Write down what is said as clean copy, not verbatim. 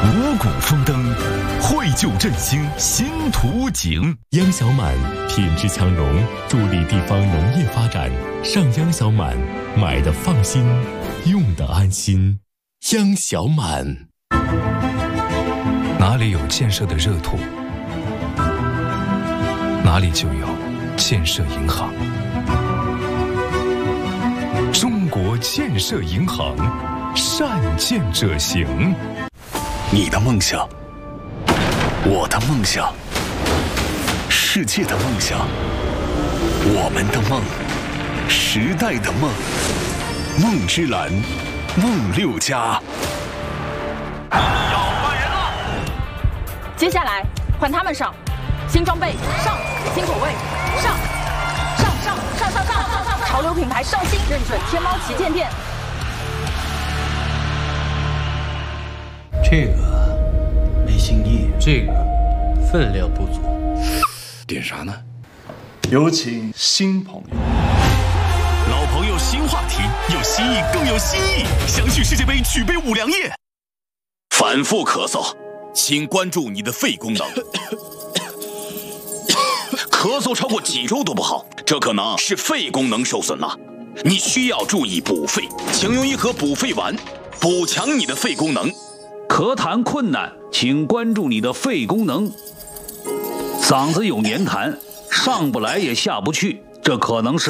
五谷丰登，绘就振兴新图景。 央小满品质强融，助力地方农业发展。上央小满，买的放心，用的安心。央小满。 哪里有建设的热土，哪里就有建设银行。中国建设银行，善建者行。 你的梦想，我的梦想，世界的梦想，我们的梦，时代的梦。梦之蓝，梦六家。 要换人了， 接下来换他们上，新装备上，新口味上，上，潮流品牌上新，认准天猫旗舰店。 这个没新意，这个分量不足， 点啥呢？ 有请新朋友。 老朋友新话题，有新意更有新意。相信世界杯，举杯五粮液。反复咳嗽，请关注你的肺功能。咳嗽超过几周都不好，这可能是肺功能受损了。你需要注意补肺，请用一盒补肺丸，补强你的肺功能。 咳痰困难，请关注你的肺功能。嗓子有黏痰，上不来也下不去，这可能是